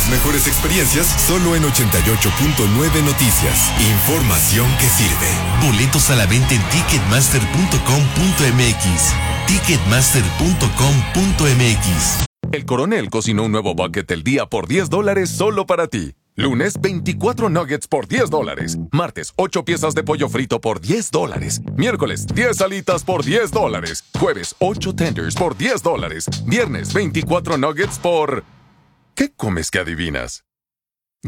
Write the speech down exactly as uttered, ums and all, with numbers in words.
mejores experiencias solo en ochenta y ocho punto nueve Noticias. Información que sirve. Boletos a la venta en ticketmaster punto com punto m x. ticketmaster punto com punto m x. El Coronel cocinó un nuevo bucket del día por diez dólares solo para ti. Lunes, veinticuatro nuggets por diez dólares. Martes, ocho piezas de pollo frito por diez dólares. Miércoles, diez alitas por diez dólares. Jueves, ocho tenders por diez dólares. Viernes, veinticuatro nuggets por... ¿Qué comes que adivinas?